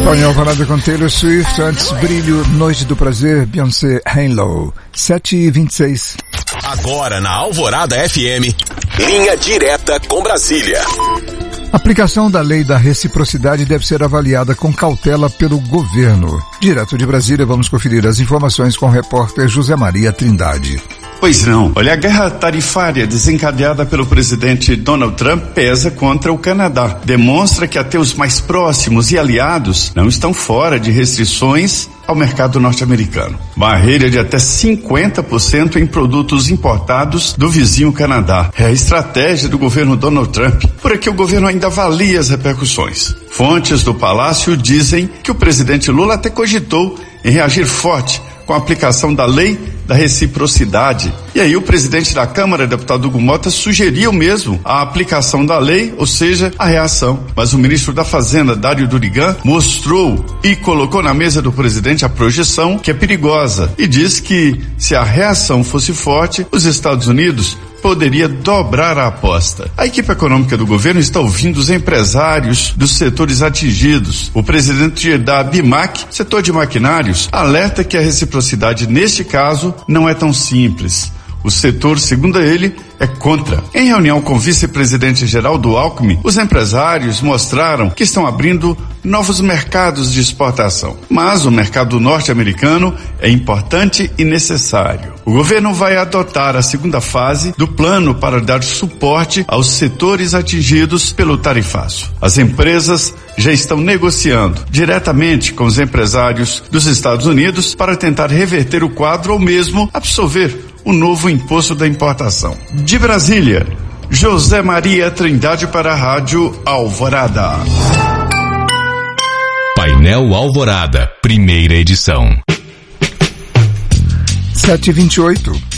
Em Alvorada com Taylor Swift, antes Brilho, Noite do Prazer, Beyoncé, Halo, 7h26. Agora na Alvorada FM, linha direta com Brasília. A aplicação da lei da reciprocidade deve ser avaliada com cautela pelo governo. Direto de Brasília, vamos conferir as informações com o repórter José Maria Trindade. Pois não. Olha, a guerra tarifária desencadeada pelo presidente Donald Trump pesa contra o Canadá. Demonstra que até os mais próximos e aliados não estão fora de restrições ao mercado norte-americano. Barreira de até 50% em produtos importados do vizinho Canadá. É a estratégia do governo Donald Trump. Por aqui o governo ainda avalia as repercussões. Fontes do Palácio dizem que o presidente Lula até cogitou em reagir forte com a aplicação da lei da reciprocidade. E aí o presidente da Câmara, deputado Hugo Mota, sugeriu mesmo a aplicação da lei, ou seja, a reação. Mas o ministro da Fazenda, Dário Durigan, mostrou e colocou na mesa do presidente a projeção que é perigosa e diz que se a reação fosse forte, os Estados Unidos poderia dobrar a aposta. A equipe econômica do governo está ouvindo os empresários dos setores atingidos. O presidente da BIMAC, setor de maquinários, alerta que a reciprocidade neste caso não é tão simples. O setor, segundo ele, é contra. Em reunião com o vice-presidente Geraldo Alckmin, os empresários mostraram que estão abrindo novos mercados de exportação. Mas o mercado norte-americano é importante e necessário. O governo vai adotar a segunda fase do plano para dar suporte aos setores atingidos pelo tarifaço. As empresas já estão negociando diretamente com os empresários dos Estados Unidos para tentar reverter o quadro ou mesmo absorver o novo imposto da importação. De Brasília, José Maria Trindade para a Rádio Alvorada. Painel Alvorada, primeira edição. 7h28.